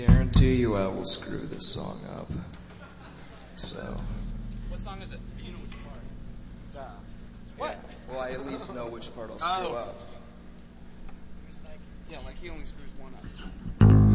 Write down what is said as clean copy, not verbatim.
guarantee you I will screw this song up. So. What song is it? You know which part. What? Well, I at least know which part I'll screw up. Yeah, like he only screws one up.